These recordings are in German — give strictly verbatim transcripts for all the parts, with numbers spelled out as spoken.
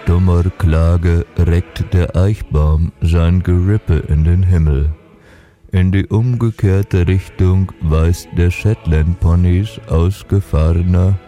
stummer Klage reckt der Eichbaum sein Gerippe in den Himmel. In die umgekehrte Richtung weist der Shetland-Ponys ausgefahrener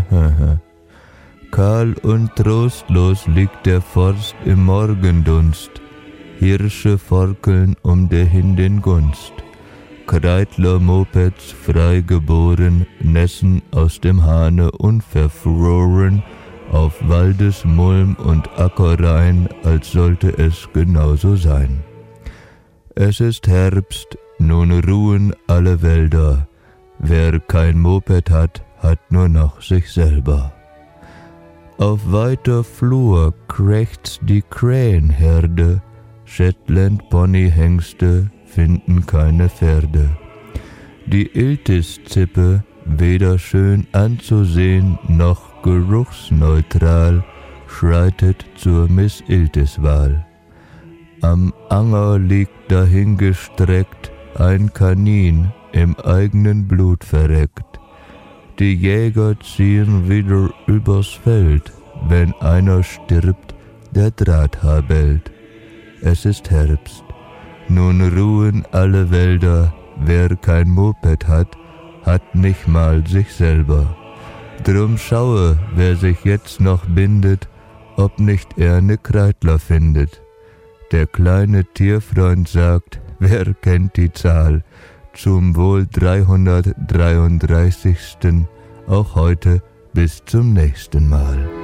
Kahl und trostlos liegt der Forst im Morgendunst, Hirsche forkeln um der Hindin Gunst. Kreidler-Mopeds, freigeboren, nässen aus dem Hahne unverfroren, auf Waldesmulm und Ackerrein, als sollte es genauso sein. Es ist Herbst, nun ruhen alle Wälder, wer kein Moped hat, hat nur noch sich selber. Auf weiter Flur krächzt die Krähenherde, Shetland-Pony-Hengste finden keine Pferde. Die Iltis-Zippe, weder schön anzusehen noch geruchsneutral, schreitet zur Miss-Iltis-Wahl. Am Anger liegt dahingestreckt ein Kanin, im eigenen Blut verreckt. Die Jäger ziehen wieder übers Feld, wenn einer stirbt, der Drahthaar bellt. Es ist Herbst, nun ruhen alle Wälder, wer kein Moped hat, hat nicht mal sich selber. Drum schaue, wer sich jetzt noch bindet, ob nicht er ne Kreidler findet. Der kleine Tierfreund sagt, wer kennt die Zahl, zum wohl dreihundertdreiunddreißigsten auch heute bis zum nächsten Mal.